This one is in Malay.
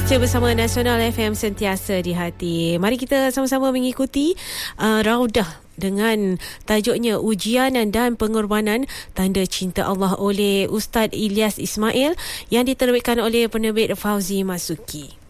Baca bersama Nasional FM, sentiasa di hati. Mari kita sama-sama mengikuti Raudah dengan tajuknya Ujian dan Pengorbanan Tanda Cinta Allah oleh Ustaz Ilyas Ismail yang diterbitkan oleh penerbit Fauzi Masuki.